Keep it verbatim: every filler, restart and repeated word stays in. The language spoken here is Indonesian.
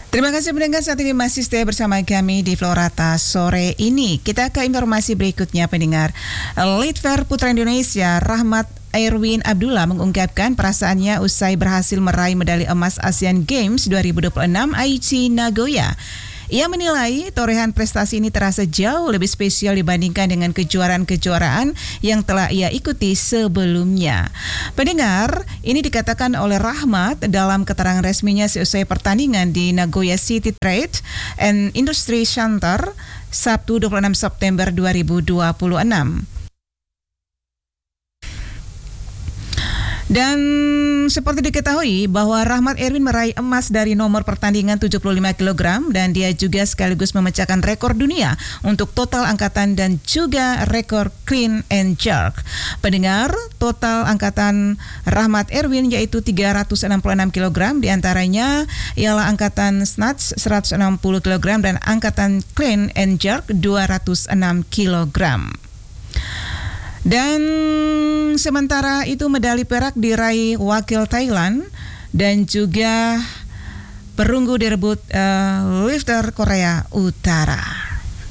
Terima kasih pendengar, saat ini masih stay bersama kami di Florata sore ini. Kita ke informasi berikutnya pendengar. Leadfair Putra Indonesia Rahmat Erwin Abdullah mengungkapkan perasaannya usai berhasil meraih medali emas Asian Games dua ribu dua puluh enam Aichi Nagoya. Ia menilai torehan prestasi ini terasa jauh lebih spesial dibandingkan dengan kejuaraan-kejuaraan yang telah ia ikuti sebelumnya. Pendengar, ini dikatakan oleh Rahmat dalam keterangan resminya seusai pertandingan di Nagoya City Trade and Industry Center Sabtu dua puluh enam September dua ribu dua puluh enam. Dan seperti diketahui bahwa Rahmat Erwin meraih emas dari nomor pertandingan tujuh puluh lima kilogram dan dia juga sekaligus memecahkan rekor dunia untuk total angkatan dan juga rekor clean and jerk. Pendengar, total angkatan Rahmat Erwin yaitu tiga ratus enam puluh enam kilogram, diantaranya ialah angkatan snatch seratus enam puluh kilogram dan angkatan clean and jerk dua ratus enam kilogram. Dan sementara itu medali perak diraih wakil Thailand dan juga perunggu direbut uh, lifter Korea Utara.